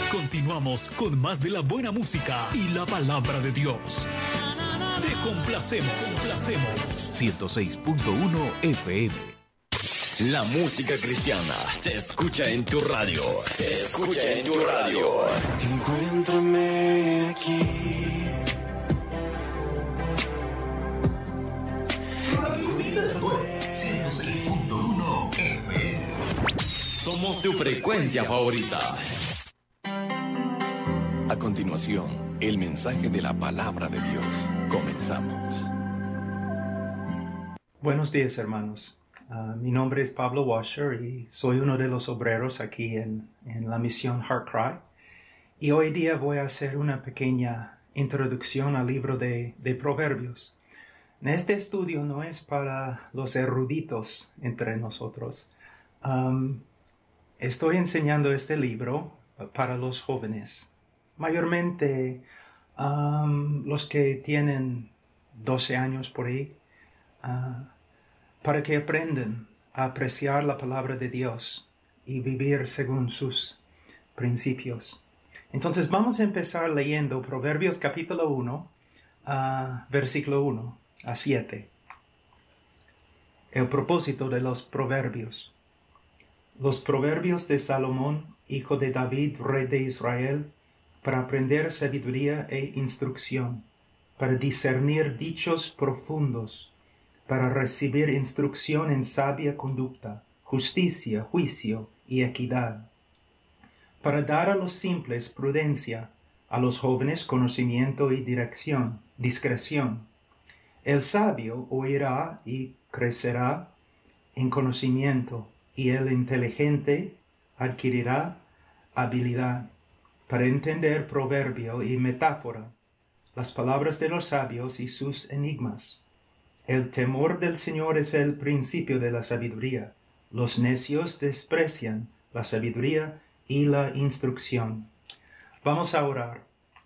Continuamos con más de la buena música y la palabra de Dios. Te complacemos. 106.1 FM. La música cristiana se escucha en tu radio. Se escucha en tu radio. Encuéntrame aquí. 106.1 FM. Somos tu frecuencia favorita. A continuación, el mensaje de la palabra de Dios. Comenzamos. Buenos días, hermanos. Mi nombre es Pablo Washer y soy uno de los obreros aquí en la misión Heart Cry. Y hoy día voy a hacer una pequeña introducción al libro de Proverbios. Este estudio no es para los eruditos entre nosotros. Estoy enseñando este libro para los jóvenes. Mayormente los que tienen 12 años por ahí. Para que aprendan a apreciar la palabra de Dios y vivir según sus principios. Entonces vamos a empezar leyendo Proverbios capítulo 1, versículo 1 a 7. El propósito de los proverbios. Los proverbios de Salomón, hijo de David, rey de Israel, para aprender sabiduría e instrucción, para discernir dichos profundos, para recibir instrucción en sabia conducta, justicia, juicio y equidad, para dar a los simples prudencia, a los jóvenes conocimiento y discreción. El sabio oirá y crecerá en conocimiento, y el inteligente adquirirá habilidad para entender proverbio y metáfora, las palabras de los sabios y sus enigmas. El temor del Señor es el principio de la sabiduría. Los necios desprecian la sabiduría y la instrucción. Vamos a orar.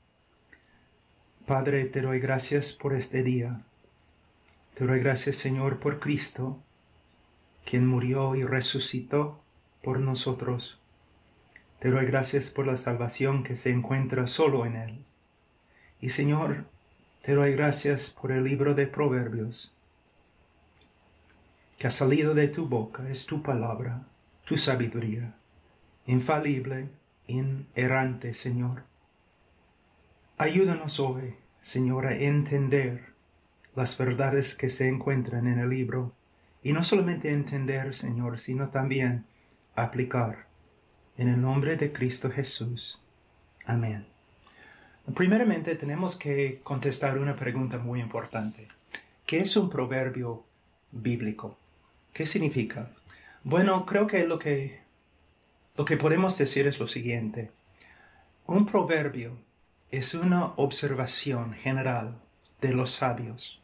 Padre, te doy gracias por este día. Te doy gracias, Señor, por Cristo, quien murió y resucitó por nosotros. Te doy gracias por la salvación que se encuentra solo en Él. Y, Señor, te doy gracias por el libro de Proverbios, que ha salido de tu boca, es tu palabra, tu sabiduría, infalible, inerrante, Señor. Ayúdanos hoy, Señor, a entender las verdades que se encuentran en el libro, y no solamente entender, Señor, sino también aplicar. En el nombre de Cristo Jesús. Amén. Primeramente tenemos que contestar una pregunta muy importante. ¿Qué es un proverbio bíblico? ¿Qué significa? Bueno, creo que lo que podemos decir es lo siguiente. Un proverbio es una observación general de los sabios.